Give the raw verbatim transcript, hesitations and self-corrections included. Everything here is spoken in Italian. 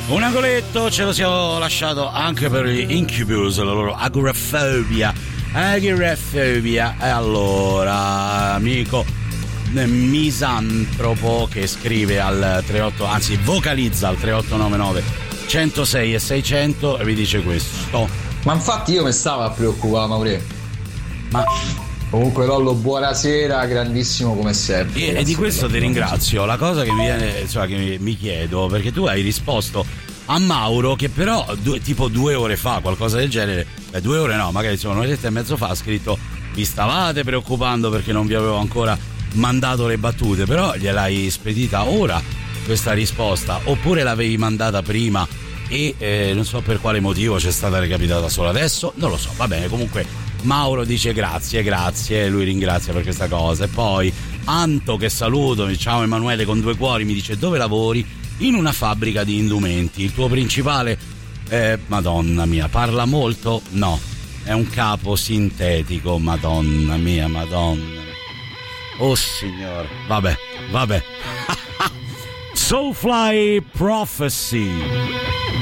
Un angoletto ce lo siamo lasciato anche per gli Incubus, la loro agorafobia. Agorafobia. E allora, amico misantropo che scrive al trentotto, anzi vocalizza al tre otto nove nove uno zero sei e seicento e vi dice questo. Ma infatti io mi stavo a preoccupare, Maure. Ma comunque Lollo, buonasera, grandissimo come sempre. E, e di questo ti ringrazio. La cosa che mi viene, insomma, che mi, mi chiedo, perché tu hai risposto a Mauro che però due, tipo due ore fa, qualcosa del genere, beh, due ore no, magari insomma un'oretta e mezzo fa ha scritto: vi stavate preoccupando perché non vi avevo ancora mandato le battute, però gliel'hai spedita ora questa risposta, oppure l'avevi mandata prima e eh, non so per quale motivo c'è stata recapitata solo adesso, non lo so, va bene. Comunque Mauro dice grazie, grazie, lui ringrazia per questa cosa. E poi Anto, che saluto, ciao Emanuele con due cuori, mi dice: dove lavori? In una fabbrica di indumenti. Il tuo principale eh, madonna mia, parla molto? No, è un capo sintetico, madonna mia, madonna. Oh signore, vabbè, vabbè. Soulfly Prophecy.